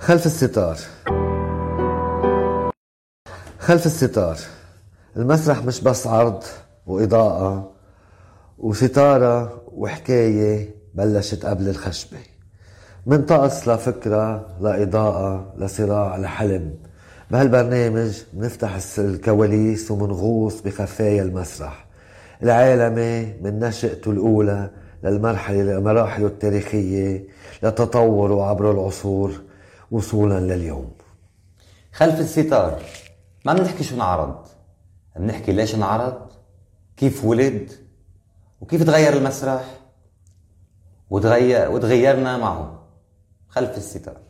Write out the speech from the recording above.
خلف الستار. خلف الستار المسرح مش بس عرض وإضاءة وستارة وحكاية بلشت قبل الخشبة، من طقس لفكرة لإضاءة لصراع لحلم. بهالبرنامج بنفتح الكواليس ومنغوص بخفايا المسرح العالمي من نشأته الأولى لمراحله التاريخية لتطوره عبر العصور وصولا لليوم. خلف الستار ما بنحكي شو انعرض، بنحكي ليش انعرض، كيف ولد، وكيف تغير المسرح وتغيرنا معه. خلف الستار.